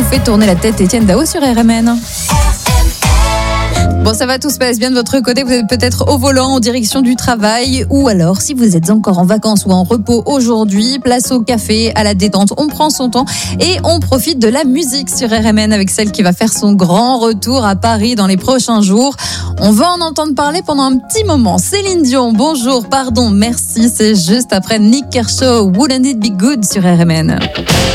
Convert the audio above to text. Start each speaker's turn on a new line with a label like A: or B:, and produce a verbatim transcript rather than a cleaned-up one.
A: fait tourner la tête Étienne Dao sur R M N. Bon, ça va, tout se passe bien de votre côté. Vous êtes peut-être au volant en direction du travail, ou alors, si vous êtes encore en vacances ou en repos aujourd'hui, place au café, à la détente. On prend son temps et on profite de la musique sur R M N avec celle qui va faire son grand retour à Paris dans les prochains jours. On va en entendre parler pendant un petit moment. Céline Dion, bonjour, pardon, merci. C'est juste après Nick Kershaw, Wouldn't It Be Good sur R M N.